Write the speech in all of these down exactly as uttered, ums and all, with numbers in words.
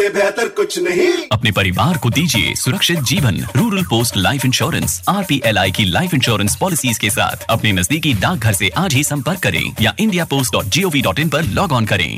बेहतर कुछ नहीं। अपने परिवार को दीजिए सुरक्षित जीवन। Rural post life insurance R P L I की लाइफ इंश्योरेंस पॉलिसीज के साथ अपने नजदीकी डाकघर से आज ही संपर्क करें या India post dot G O V dot in पर लॉग ऑन करें।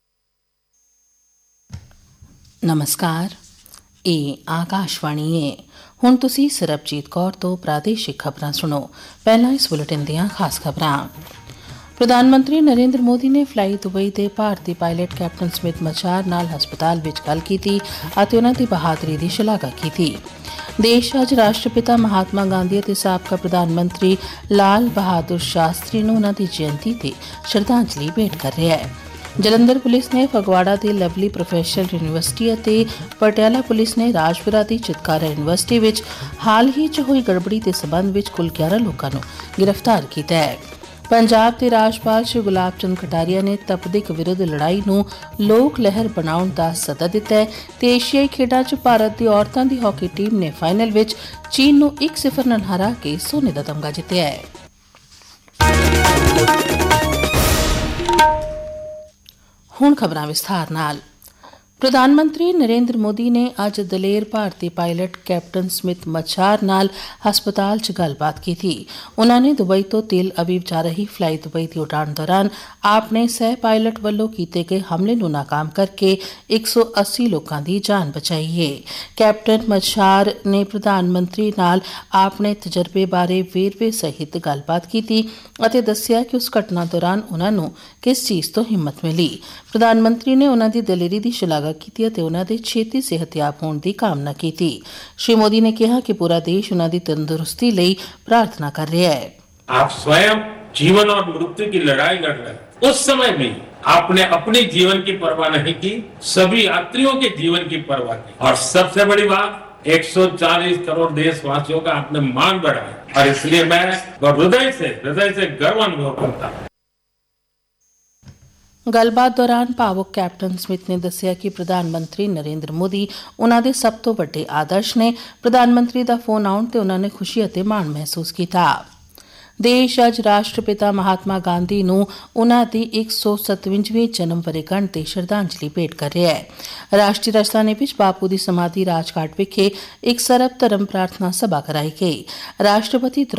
ਨਮਸਕਾਰ, ਇਹ ਆਕਾਸ਼ਵਾਣੀ ਹੈ। ਹੁਣ ਤੁਸੀਂ ਸਰਬਜੀਤ ਕੌਰ ਤੋਂ ਪ੍ਰਾਦੇਸ਼ਿਕ ਖਬਰਾਂ ਸੁਣੋ। ਪਹਿਲਾਂ ਇਸ ਬੁਲੇਟਿਨ ਦੀਆਂ ਖਾਸ ਖਬਰਾਂ। ਪ੍ਰਧਾਨ ਮੰਤਰੀ ਨਰਿੰਦਰ ਮੋਦੀ ਨੇ ਫਲਾਈ ਦੁਬਈ ਦੇ ਭਾਰਤੀ ਪਾਇਲਟ ਕੈਪਟਨ ਸਮਿਤ ਮਛਾਰ ਨਾਲ ਹਸਪਤਾਲ ਵਿੱਚ ਗੱਲ ਕੀਤੀ ਅਤੇ ਉਨ੍ਹਾਂ ਦੀ ਬਹਾਦਰੀ ਦੀ ਸ਼ਲਾਘਾ ਕੀਤੀ। ਦੇਸ਼ ਅੱਜ ਰਾਸ਼ਟਰਪਿਤਾ ਮਹਾਤਮਾ ਗਾਂਧੀ ਅਤੇ ਸਾਬਕਾ ਪ੍ਰਧਾਨ ਮੰਤਰੀ ਲਾਲ ਬਹਾਦੁਰ ਸ਼ਾਸਤਰੀ ਨੂੰ ਉਨ੍ਹਾਂ ਦੀ ਜਯੰਤੀ ਤੇ ਸ਼ਰਧਾਂਜਲੀ ਭੇਟ ਕਰ ਰਿਹਾ ਹੈ। ਜਲੰਧਰ ਪੁਲਿਸ ਨੇ ਫਗਵਾੜਾ ਦੀ ਲਵਲੀ ਪ੍ਰੋਫੈਸ਼ਨਲ ਯੂਨੀਵਰਸਿਟੀ ਅਤੇ ਪਟਿਆਲਾ ਪੁਲਿਸ ਨੇ ਰਾਜਪੁਰਾ ਦੀ ਚਿਤਕਾਰਾ ਯੂਨੀਵਰਸਿਟੀ ਵਿੱਚ ਹਾਲ ਹੀ 'ਚ ਹੋਈ ਗੜਬੜੀ ਦੇ ਸਬੰਧ ਵਿੱਚ ਕੁੱਲ ਗਿਆਰਾਂ ਲੋਕਾਂ ਨੂੰ ਗ੍ਰਿਫਤਾਰ ਕੀਤਾ ਹੈ। ਪੰਜਾਬ ਦੇ ਰਾਜਪਾਲ ਸ਼੍ਰੀ ਗੁਲਾਬ ਚੰਦ ਕਟਾਰੀਆ ਨੇ ਤਪਦਿਕ ਵਿਰੁੱਧ ਲੜਾਈ ਨੂੰ ਲੋਕ ਲਹਿਰ ਬਣਾਉਣ ਦਾ ਸੱਦਾ ਦਿੱਤਾ ਹੈ ਤੇ ਏਸ਼ੀਆਈ ਖੇਡਾਂ 'ਚ ਭਾਰਤ ਦੀ ਔਰਤਾਂ ਦੀ ਹਾਕੀ ਟੀਮ ਨੇ ਫਾਈਨਲ ਵਿੱਚ ਚੀਨ ਨੂੰ ਇੱਕ ਸਿਫਰ ਨਾਲ ਹਰਾ ਕੇ ਸੋਨੇ ਦਾ ਤਮਗਾ ਜਿੱਤਿਆ ਹੈ। ਹੁਣ ਖਬਰਾਂ ਵਿਸਥਾਰ ਨਾਲ। ਪ੍ਰਧਾਨ ਮੰਤਰੀ ਨਰਿੰਦਰ ਮੋਦੀ ਨੇ ਅੱਜ ਦਲੇਰ ਭਾਰਤੀ ਪਾਇਲਟ ਕੈਪਟਨ ਸਮਿਤ ਮਛਾਰ ਨਾਲ ਹਸਪਤਾਲ 'ਚ ਗੱਲਬਾਤ ਕੀਤੀ। ਉਨ੍ਹਾਂ ਨੇ ਦੁਬਈ ਤੋਂ ਤੇਲ ਅਵੀਵ ਜਾ ਰਹੀ ਫਲਾਈ ਦੁਬਈ ਦੀ ਉਡਾਣ ਦੌਰਾਨ ਆਪਣੇ ਸਹਿ ਪਾਇਲਟ ਵੱਲੋਂ ਕੀਤੇ ਗਏ ਹਮਲੇ ਨੂੰ ਨਾਕਾਮ ਕਰਕੇ ਇੱਕ ਸੌ ਅੱਸੀ ਲੋਕਾਂ ਦੀ ਜਾਨ ਬਚਾਈ ਹੈ। ਕੈਪਟਨ ਮਛਾਰ ਨੇ ਪ੍ਰਧਾਨ ਮੰਤਰੀ ਨਾਲ ਆਪਣੇ ਤਜਰਬੇ ਬਾਰੇ ਵੇਰਵੇ ਸਹਿਤ ਗੱਲਬਾਤ ਕੀਤੀ ਅਤੇ ਦੱਸਿਆ ਕਿ ਉਸ ਘਟਨਾ ਦੌਰਾਨ ਉਨ੍ਹਾਂ ਨੂੰ ਕਿਸ ਚੀਜ਼ ਤੋਂ ਹਿੰਮਤ ਮਿਲੀ। ਪ੍ਰਧਾਨ ਮੰਤਰੀ ਨੇ ਉਨ੍ਹਾਂ ਦੀ ਦਲੇਰੀ ਦੀ ਸ਼ਲਾਘਾ ਕੀਤੀ ਅਤੇ ਉਨ੍ਹਾਂ ਦੇ ਛੇਤੀ ਸਿਹਤਯਾਬ ਹੋਣ ਦੀ ਕਾਮਨਾ ਕੀਤੀ। ਸ਼੍ਰੀ ਮੋਦੀ ਨੇ ਕਿਹਾ ਕਿ ਪੂਰਾ ਦੇਸ਼ ਉਨ੍ਹਾਂ ਦੀ ਤੰਦਰੁਸਤੀ ਲਈ ਪ੍ਰਾर्थना कर रहा है। आप स्वयं जीवन और मृत्यु की लड़ाई लड़ रहे, उस समय भी आपने अपने जीवन की परवाह नहीं की, सभी यात्रियों के जीवन की परवाह की और सबसे बड़ी बात एक सौ चालीस करोड़ देशवासियों का आपने मान बढ़ाया और इसलिए मैं हृदय से हृदय से गर्व अनुभव करता हूँ। ਗੱਲਬਾਤ ਦੌਰਾਨ ਭਾਵੁਕ ਕੈਪਟਨ ਸਮਿਤ ਨੇ ਦੱਸਿਆ ਕਿ ਪ੍ਰਧਾਨ ਮੰਤਰੀ ਨਰਿੰਦਰ ਮੋਦੀ ਉਨ੍ਹਾਂ ਦੇ ਸਭ ਤੋਂ ਵੱਡੇ ਆਦਰਸ਼ ਨੇ। ਪ੍ਰਧਾਨ ਮੰਤਰੀ ਦਾ ਫੋਨ ਆਉਣ ਤੇ ਉਨ੍ਹਾਂ ਨੇ ਖੁਸ਼ੀ ਅਤੇ ਮਾਣ ਮਹਿਸੂਸ ਕੀਤਾ। ਦੇਸ਼ ਅੱਜ ਰਾਸ਼ਟਰਪਿਤਾ ਮਹਾਤਮਾ ਗਾਂਧੀ ਨੂੰ ਉਨ੍ਹਾਂ ਦੀ ਇੱਕ ਸੌ ਸਤਵੰਜਵੀਂ ਜਨਮ ਵਰ੍ਹੇਗੰਢ ਤੇ ਸ਼ਰਧਾਂਜਲੀ ਭੇਟ ਕਰ ਰਿਹਾ ਹੈ। ਰਾਸ਼ਟਰੀ ਰਾਜਧਾਨੀ ਵਿੱਚ ਬਾਪੂ ਦੀ ਸਮਾਧੀ ਰਾਜਘਾਟ ਵਿਖੇ ਇੱਕ ਸਰਬ ਧਰਮ ਪ੍ਰਾਰਥਨਾ ਸਭਾ ਕਰਾਈ ਗਈ। ਰਾਸ਼ਟਰਪਤੀ